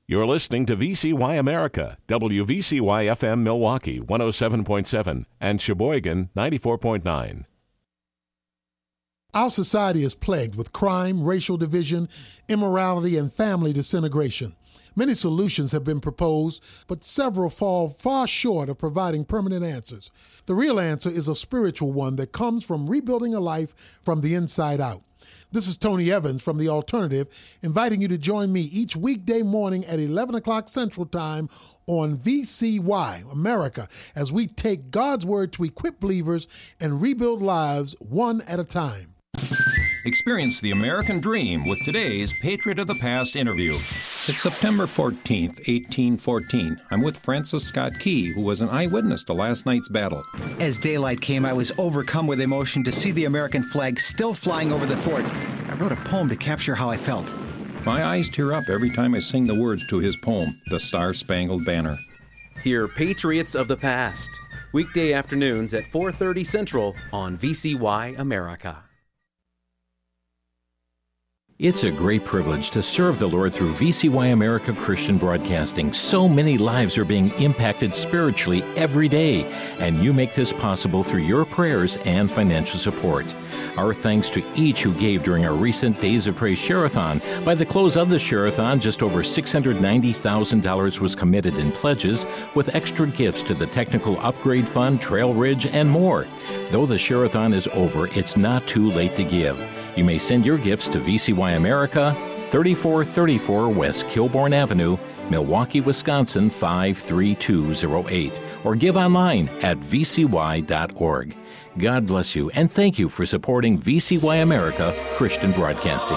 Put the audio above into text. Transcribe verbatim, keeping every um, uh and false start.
You're listening to V C Y America, W V C Y F M Milwaukee one oh seven point seven and Sheboygan ninety-four point nine. Our society is plagued with crime, racial division, immorality, and family disintegration. Many solutions have been proposed, but several fall far short of providing permanent answers. The real answer is a spiritual one that comes from rebuilding a life from the inside out. This is Tony Evans from The Alternative, inviting you to join me each weekday morning at eleven o'clock Central Time on V C Y America as we take God's Word to equip believers and rebuild lives one at a time. Experience the American dream with today's Patriot of the Past interview. It's September fourteenth, eighteen fourteen. I'm with Francis Scott Key, who was an eyewitness to last night's battle. As daylight came, I was overcome with emotion to see the American flag still flying over the fort. I wrote a poem to capture how I felt. My eyes tear up every time I sing the words to his poem, The Star-Spangled Banner. Hear Patriots of the Past, weekday afternoons at four thirty Central on V C Y America. It's a great privilege to serve the Lord through V C Y America Christian Broadcasting. So many lives are being impacted spiritually every day, and you make this possible through your prayers and financial support. Our thanks to each who gave during our recent Days of Praise Share-a-thon. By the close of the Share-a-thon, just over six hundred ninety thousand dollars was committed in pledges, with extra gifts to the Technical Upgrade Fund, Trail Ridge, and more. Though the Share-a-thon is over, it's not too late to give. You may send your gifts to V C Y America, thirty-four thirty-four West Kilbourne Avenue, Milwaukee, Wisconsin five three two zero eight, or give online at v c y dot org. God bless you, and thank you for supporting V C Y America Christian Broadcasting.